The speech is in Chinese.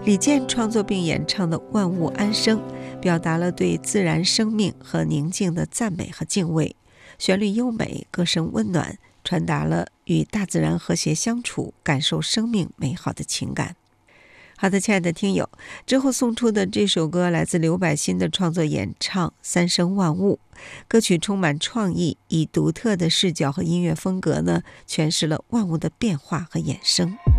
李健创作并演唱的《万物安生》，表达了对自然生命和宁静的赞美和敬畏，旋律优美，歌声温暖，传达了与大自然和谐相处，感受生命美好的情感。好的，亲爱的听友，之后送出的这首歌来自刘柏辛的创作演唱《三生万物》，歌曲充满创意，以独特的视角和音乐风格呢，诠释了万物的变化和衍生。